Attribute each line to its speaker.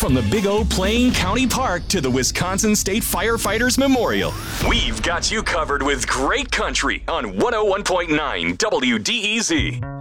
Speaker 1: From the Big O Plain County Park to the Wisconsin State Firefighters Memorial, we've got you covered with great country on 101.9 WDEZ.